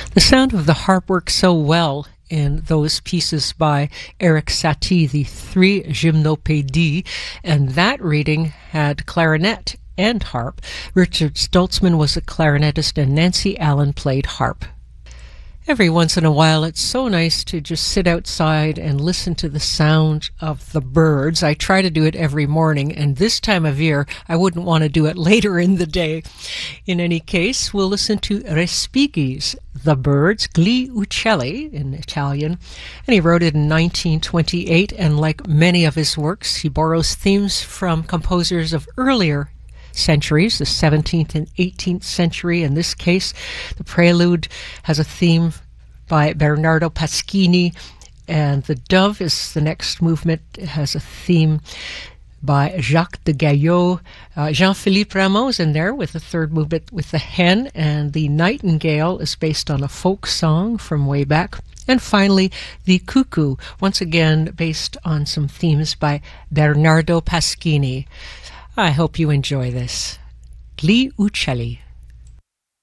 The sound of the harp works so well in those pieces by Eric Satie, the three Gymnopédies, and that reading had clarinet and harp. Richard Stoltzman was a clarinetist and Nancy Allen played harp. Every once in a while, it's so nice to just sit outside and listen to the sound of the birds. I try to do it every morning, and this time of year, I wouldn't want to do it later in the day. In any case, we'll listen to Respighi's The Birds, Gli Uccelli in Italian, and he wrote it in 1928, and like many of his works, he borrows themes from composers of earlier centuries, the 17th and 18th century. In this case, the prelude has a theme by Bernardo Pasquini, and the Dove is the next movement. It has a theme by Jacques de Gaillot. Jean-Philippe Rameau is in there with the third movement with the Hen, and the Nightingale is based on a folk song from way back. And finally, the Cuckoo, once again based on some themes by Bernardo Pasquini. I hope you enjoy this. Gli Uccelli.